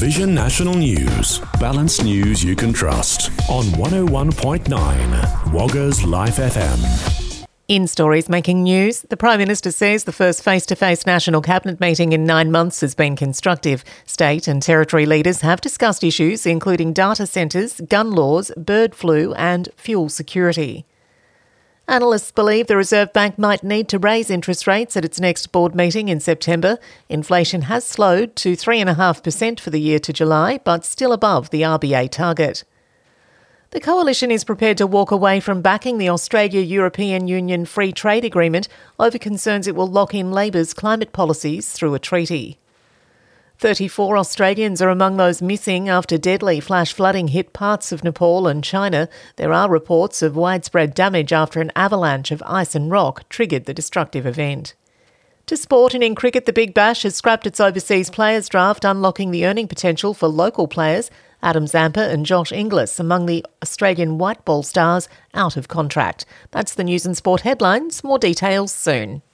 Vision National News. Balanced news you can trust on 101.9 Wagga's Life FM. In stories making news, the Prime Minister says the first face-to-face National Cabinet meeting in 9 months has been constructive. State and territory leaders have discussed issues including data centres, gun laws, bird flu and fuel security. Analysts believe the Reserve Bank might need to raise interest rates at its next board meeting in September. Inflation has slowed to 3.5% for the year to July, but still above the RBA target. The Coalition is prepared to walk away from backing the Australia-European Union Free Trade Agreement over concerns it will lock in Labor's climate policies through a treaty. 34 Australians are among those missing after deadly flash flooding hit parts of Nepal and China. There are reports of widespread damage after an avalanche of ice and rock triggered the destructive event. To sport, and in cricket, the Big Bash has scrapped its overseas players draft, unlocking the earning potential for local players. Adam Zampa and Josh Inglis among the Australian white ball stars out of contract. That's the news and sport headlines. More details soon.